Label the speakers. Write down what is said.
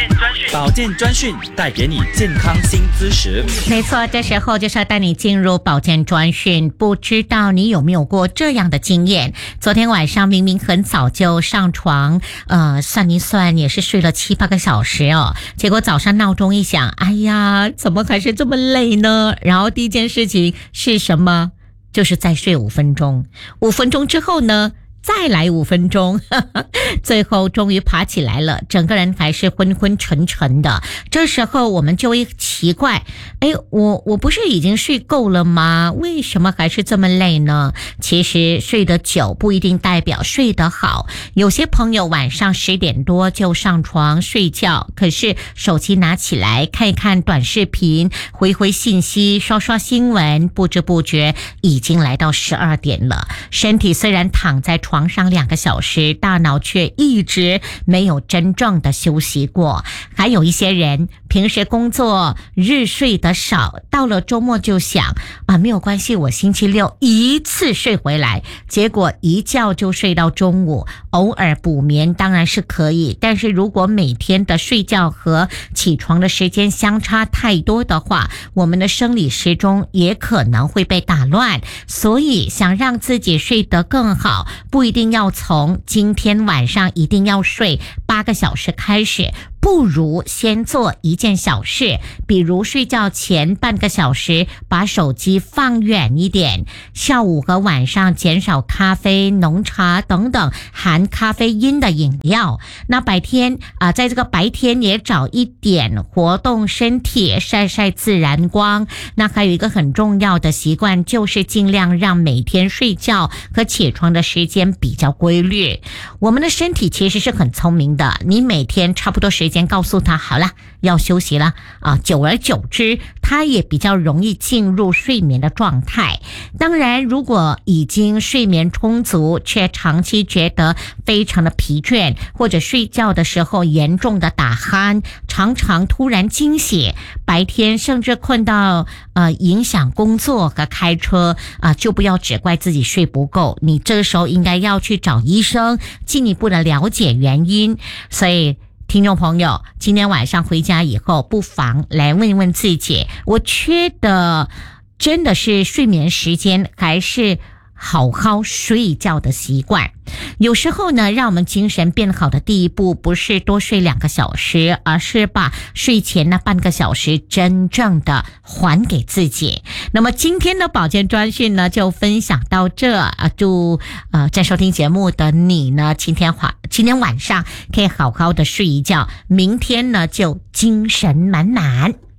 Speaker 1: 保健专讯带给你健康新知识。
Speaker 2: 没错，这时候就是要带你进入保健专讯。不知道你有没有过这样的经验？昨天晚上明明很早就上床，算一算也是睡了7-8个小时哦。结果早上闹钟一响，哎呀，怎么还是这么累呢？然后第一件事情是什么？就是再睡5分钟。5分钟之后呢？再来5分钟，最后终于爬起来了，整个人还是昏昏沉沉的。这时候我们就会奇怪，我不是已经睡够了吗？为什么还是这么累呢？其实睡得久不一定代表睡得好。有些朋友晚上10点多就上床睡觉，可是手机拿起来看一看短视频，回回信息，刷刷新闻，不知不觉已经来到12点了。身体虽然躺在床上2个小时，大脑却一直没有真正的休息过。还有一些人平时工作日睡得少，到了周末就想没有关系，我星期六一次睡回来，结果一觉就睡到中午。偶尔补眠当然是可以，但是如果每天的睡觉和起床的时间相差太多的话，我们的生理时钟也可能会被打乱。所以想让自己睡得更好，不一定要从今天晚上一定要睡8个小时开始，不如先做一件小事，比如睡觉前半个小时把手机放远一点，下午和晚上减少咖啡、浓茶等等含咖啡因的饮料。那白天在这个白天也找一点活动身体，晒晒自然光。那还有一个很重要的习惯，就是尽量让每天睡觉和起床的时间比较规律。我们的身体其实是很聪明的，你每天差不多时间告诉他好了要休息了久而久之他也比较容易进入睡眠的状态。当然如果已经睡眠充足却长期觉得非常的疲倦，或者睡觉的时候严重的打鼾，常常突然惊醒，白天甚至困到影响工作和开车就不要只怪自己睡不够，你这个时候应该要去找医生进一步的了解原因。所以听众朋友，今天晚上回家以后不妨来问问自己，我缺的真的是睡眠时间，还是好好睡觉的习惯？有时候呢，让我们精神变好的第一步不是多睡2个小时，而是把睡前那半个小时真正的还给自己。那么今天的保健专讯呢就分享到这祝在收听节目的你呢今天晚上可以好好的睡一觉，明天呢就精神满满。